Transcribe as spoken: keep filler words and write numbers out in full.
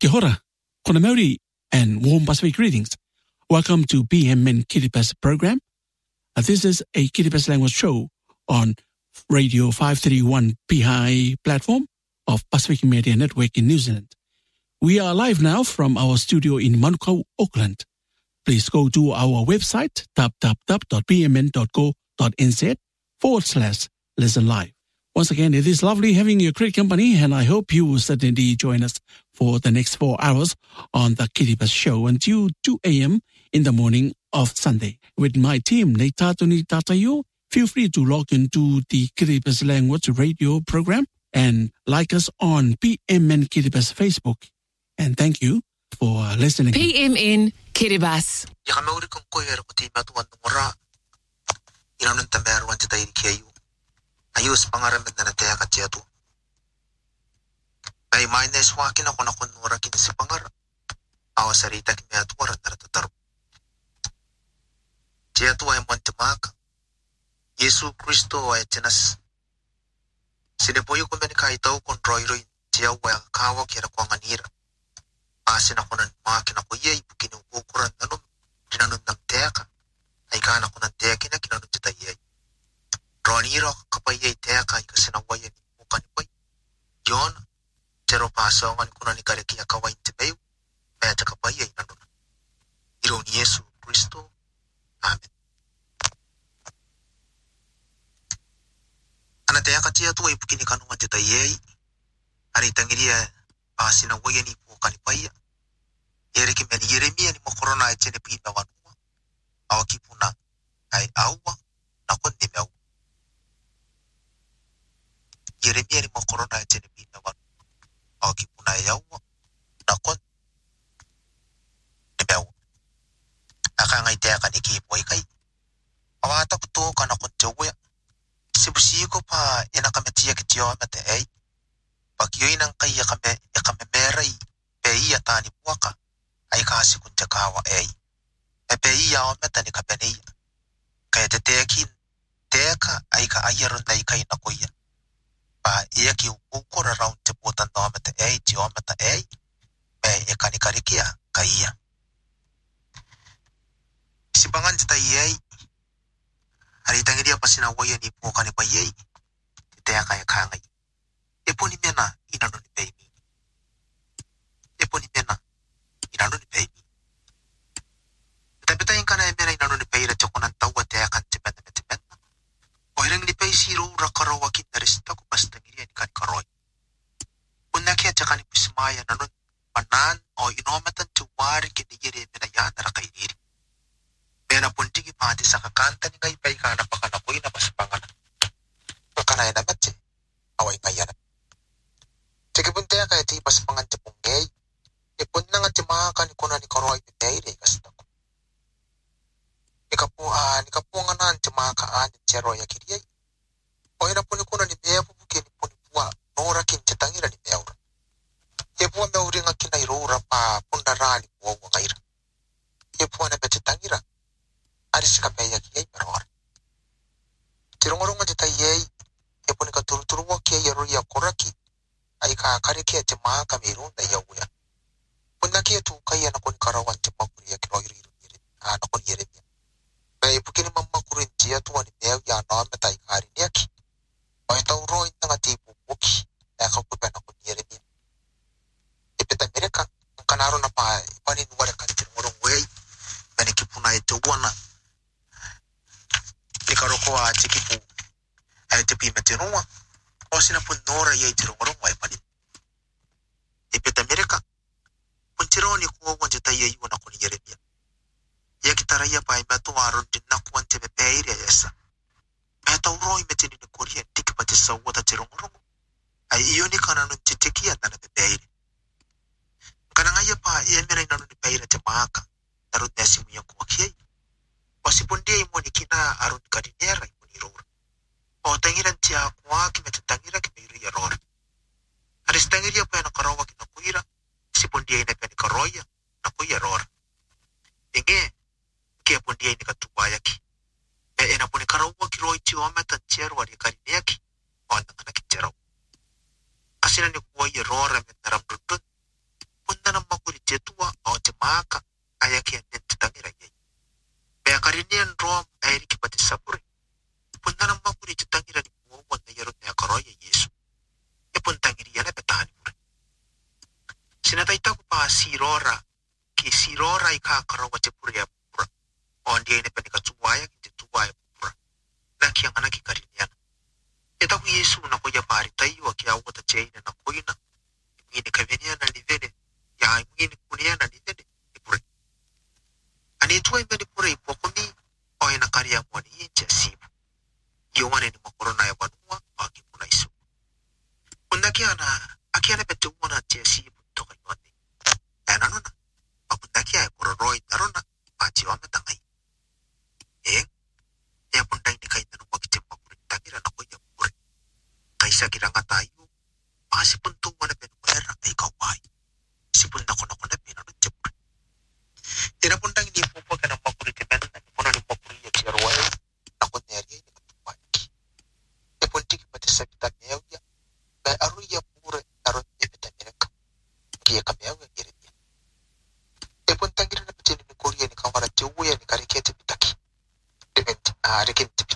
Kia ora, kona Maori, and warm Pacific greetings. Welcome to P M N Kiribati program. Uh, this is a Kiribati language show on Radio five thirty-one P I platform of Pacific Media Network in New Zealand. We are live now from our studio in Manukau, Auckland. Please go to our website, w w w dot p m n dot co dot n z forward slash listen live. Once again, it is lovely having your great company, and I hope you will certainly join us for the next four hours on the Kiribati show until two a.m. in the morning of Sunday. With my team, Nei Tātou Ni Tātaio, feel free to log into the Kiribati Language Radio program and like us on P M N Kiribati Facebook. And thank you for listening. P M N Kiribati. Yakamauri kong koyero ko ti matuan tumura. Inanon tamer wan ti tayo kiyayu. Ayus pangaramid na nataya ka tiyato. Ay may naiswakin ako na kunura kin si pangar. Awa sarita kimi atuwaran na ratataro. Tiyato ay mantimaka. Yesu Kristo ay tinas. Sinipuyo ko menikaitaw kung roy-roy tiyaw ay kawak yara ko ang anira. Asin ako ng mga kinakuyay kinukukuran na nun. Dinanon ng teka. Ay kana ko ng teki na kinanon ti tayay. Roniro kapayay teka ay kasinawayan ni muka ni Pay. Yon, tero pasongan ko na ni karikiya kawain ti Bayo. Kaya ta kapayay na nun. Iro ni Yesu Kristo. Amen. Anataya ka tiya to ay pukinikanuan ti tayay. Aritang iriya pasinawayan ni muka ni Pay. Yereki men Yeremia ni mo korona ay tiyene pinawan mo. Awaki puna ay awa na kundi mew. Yeremia ni mo korona ay tiyene pinawan mo. Awaki puna ay awa na kundi mew. Aka ngay teya ka ni kipoy kay. Awata ko to ka na kundi uya. Sibusiyo ko pa inakametiya kitiyo amate ay. Pagyoy nang kaya kame yakamemeray peyi atani buwaka. Ay kasi kung tiyakawa ay. E peyi yao meta ni kapeniya. Kaya te tekin, teka ay kaayaron na ikay na kuya. Pa iya ki ukukura round te putan no meta ay, tiyo meta ay. May ika ni karikia, kaya. Sibangan ti tayo ay. Haritang iriya pa sinawayan ni po ka ni payay. Teka kaya kangay. Epo ni mena, inano ni baby. Epo ni mena. Inano ni baby. Tapi tayo ka na emera inano ni baby na tiyo ko ng tawa tiya kan timen na timen. O hirang ni baby siro rakarawakin na resta ko basta ngiriyan kan karoy. Una kaya tiya ka ni pismaya na nun panan o inomatan tiwari kinigiri emera yan na rakainiri. Mena puntigi pati sa kakanta ni ngay bayi ka na pakanakoy na paspanganan. Kakanay na matse. Away ngayon. Sige punta kaya ti paspangan ti punggay. Ipon na nga ti maka ni kuna ni karoy pitayre kasta ko. Ikapuan, ikapuan nga ti makaan ni Cheroy akiriyay. O ina po ni kuna ni Bevo bukin ni po ni Pua, nora kin ti tangira ni Beura. Ipuan na uri nga kinairura pa pundara ni Pua wa ngaira. Ipuan na beti tangira. Aris ka peya kiyay maror. Tirungurung nga ti tayay, ipon ni katuruturu wa kiyay yaruya kuraki. Ay kakari kaya ti maka mayroon na yawuya. Kung nakiya to kaya na kung karawan ti makuriya kinoyiririn nirin, ah, na kung yirin niya. Kaya ipukin naman makurin tiya tuwa ni Mew ya na matay kari niyaki. O itaw roin na nga ti bubuki, na kakupa na kung yirin niya. Ipita Amerika, ang kanaro na pa, ipaninwara ka ni tinurong way, manikipuna ito wana. Ikaroko wa tikipu, ay tipi matinuwa, o sinapunora ya itirong way panin. Ipita Amerika, Puntironi kuwa wanje tayo yun ako ni Yeremia. Ya kitaraya pa ay matuwaron din na kuwan te bebeire yasa. Meta uroi metini ni Korea tikipati sa wata tirong-rong. Ay iyo ni kananon titikiyan na na bebeire. Kanangaya pa iya miray nanon ni beire te maaka. Narod nesi mo yung kuwa kiyay. O si pundiay mo ni kina aron kadinera mo ni Rora. O tangiran tiya kuwa kimetatangira kimayri ya Rora. Aris tangiria pa yan ang karawa kinakuira. Si pundiay na pa ni Karoya, na kuya Rora. Inge, kaya pundiay ni katubayaki. E ena po ni Karawa kiroy tiyo amatan tiyero wari kariniyaki. O nang nakitiraw. Kasi na ni kuya Rora met naramdun. Punta na rom airi ki pati sapure. Punana makuri chitangira di mo wanda yaro ne akaroya Yesu. E puntangiri yana betani pure. Sinataita ko pa sirora ki sirora ika akarawa chepure ya pura. Ondia ine penika tuwaya ki tuwaya pura. Na kiangana ki kariniana. Eta ku Yesu na ko ya pari tayo ki awo ta cheina na koina. Ngini kavenia na livene ya ngini kunia na livene pure. Ani tuwa imeni pure ipokomi o ina karia mwani yinche sibu. Yongane ni makorona ya wanua waki muna isu. Kundakiana akiana pete uona tia sibu toka yote. Ena nona apundakia ya kororoi narona machi wame tangai. Eh ya pundai ni kaita nuwa kitempa kure tangira na koya pure. Kaisa kirangata ayu asi puntung wana penu era ika wai. Si punda kona kona pena no jepure. Tira pundang ni popo kana makuri temena na kona ni makuri ya tiaro wai na kone aria ni katuwaki. E puntiki pati sabita meuya na aru ya pure aru epita mereka. Kia kameuya geredia. E puntangira na pati ni koria ni kamara tewe ni karikete pitaki. Depend ah rekenti